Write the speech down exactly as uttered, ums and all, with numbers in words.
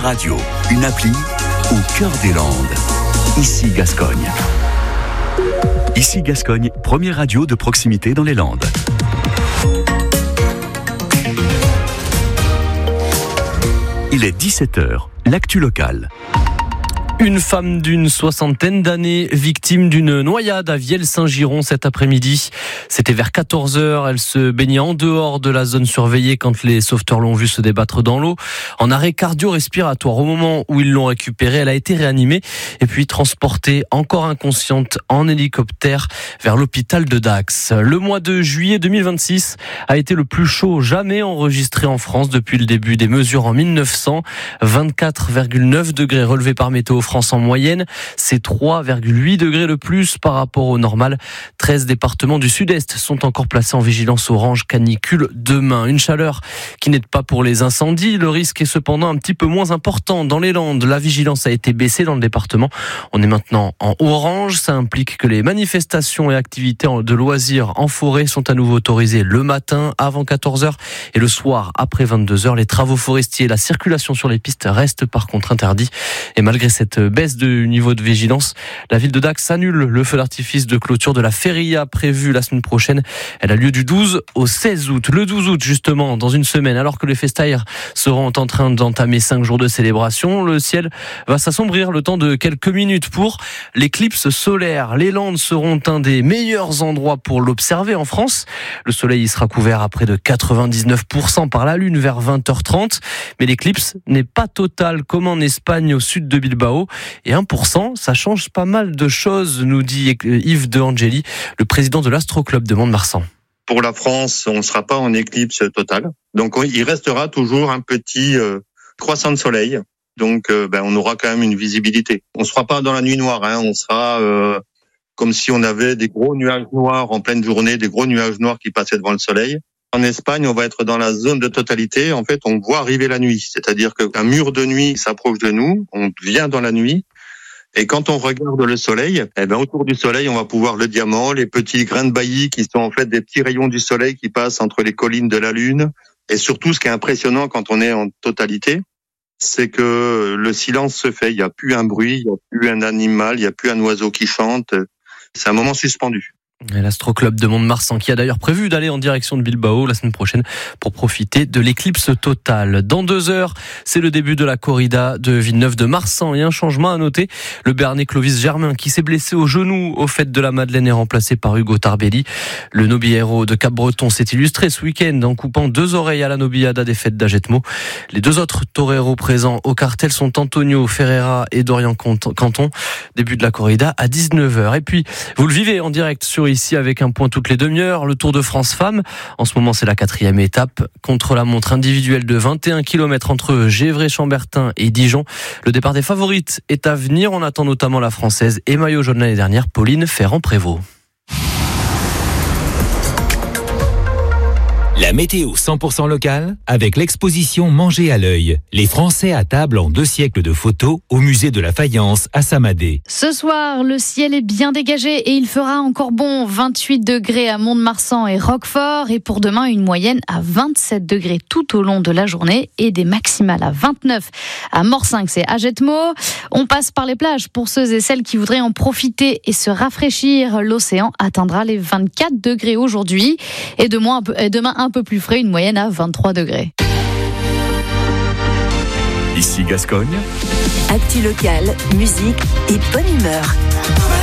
radio, une appli au cœur des Landes. Ici Gascogne. Ici Gascogne, première radio de proximité dans les Landes. Il est dix-sept heures, l'actu locale. Une femme d'une soixantaine d'années, victime d'une noyade à Vielle-Saint-Giron cet après-midi. C'était vers quatorze heures. Elle se baignait en dehors de la zone surveillée quand les sauveteurs l'ont vue se débattre dans l'eau. En arrêt cardio-respiratoire. Au moment où ils l'ont récupérée, elle a été réanimée et puis transportée encore inconsciente en hélicoptère vers l'hôpital de Dax. Le mois de juillet deux mille vingt-six a été le plus chaud jamais enregistré en France depuis le début des mesures en mille neuf cents. vingt-quatre virgule neuf degrés relevés par Météo France en moyenne, c'est trois virgule huit degrés de plus par rapport au normal. treize départements du sud-est sont encore placés en vigilance orange canicule demain. Une chaleur qui n'aide pas pour les incendies. Le risque est cependant un petit peu moins important dans les Landes. La vigilance a été baissée dans le département. On est maintenant en orange. Ça implique que les manifestations et activités de loisirs en forêt sont à nouveau autorisées le matin avant quatorze heures et le soir après vingt-deux heures. Les travaux forestiers et la circulation sur les pistes restent par contre interdits. Et malgré cette baisse du niveau de vigilance, la ville de Dax annule le feu d'artifice de clôture de la feria prévue la semaine prochaine. Elle a lieu du douze au seize août. Le douze août, justement, dans une semaine, alors que les festaires seront en train d'entamer cinq jours de célébration, le ciel va s'assombrir le temps de quelques minutes pour l'éclipse solaire. Les Landes seront un des meilleurs endroits pour l'observer en France. Le soleil y sera couvert à près de quatre-vingt-dix-neuf pour cent par la lune vers vingt heures trente. Mais l'éclipse n'est pas totale comme en Espagne au sud de Bilbao. Et un pour cent, ça change pas mal de choses, nous dit Yves De Angeli, le président de l'Astro-Club de Mont-de-Marsan. Pour la France, on ne sera pas en éclipse totale. Donc il restera toujours un petit euh, croissant de soleil. Donc euh, ben, on aura quand même une visibilité. On ne sera pas dans la nuit noire, hein. On sera euh, comme si on avait des gros nuages noirs en pleine journée, des gros nuages noirs qui passaient devant le soleil. En Espagne, on va être dans la zone de totalité. En fait, on voit arriver la nuit. C'est-à-dire qu'un mur de nuit s'approche de nous. On vient dans la nuit. Et quand on regarde le soleil, eh ben, autour du soleil, on va pouvoir le diamant, les petits grains de baillis qui sont en fait des petits rayons du soleil qui passent entre les collines de la Lune. Et surtout, ce qui est impressionnant quand on est en totalité, c'est que le silence se fait. Il n'y a plus un bruit, il n'y a plus un animal, il n'y a plus un oiseau qui chante. C'est un moment suspendu. L'Astro-Club de Mont-de-Marsan qui a d'ailleurs prévu d'aller en direction de Bilbao la semaine prochaine pour profiter de l'éclipse totale. Dans deux heures, c'est le début de la corrida de Villeneuve-de-Marsan et un changement à noter. Le Béarnais Clovis Germain qui s'est blessé au genou au Fêtes de la Madeleine est remplacé par Hugo Tarbelli. Le nobiliero de Cap-Breton s'est illustré ce week-end en coupant deux oreilles à la nobiliada des Fêtes d'Agetmo. Les deux autres toreros présents au cartel sont Antonio Ferreira et Dorian Canton. Début de la corrida à dix-neuf heures. Et puis, vous le vivez en direct sur ici avec un point toutes les demi-heures, le Tour de France Femmes. En ce moment, c'est la quatrième étape. Contre-la-montre individuelle de vingt et un kilomètres entre Gévray-Chambertin et Dijon. Le départ des favorites est à venir. On attend notamment la Française et maillot jaune l'année dernière, Pauline Ferrand-Prévot. La météo cent pour cent locale avec l'exposition Manger à l'œil. Les Français à table en deux siècles de photos au musée de la Faïence à Samadé. Ce soir, le ciel est bien dégagé et il fera encore bon. vingt-huit degrés à Mont-de-Marsan et Roquefort. Et pour demain, une moyenne à vingt-sept degrés tout au long de la journée et des maximales à vingt-neuf à Morsinx et Agetmo. On passe par les plages pour ceux et celles qui voudraient en profiter et se rafraîchir. L'océan atteindra les vingt-quatre degrés aujourd'hui et demain un peu plus frais, une moyenne à vingt-trois degrés. Ici Gascogne. Actu locale, musique et bonne humeur.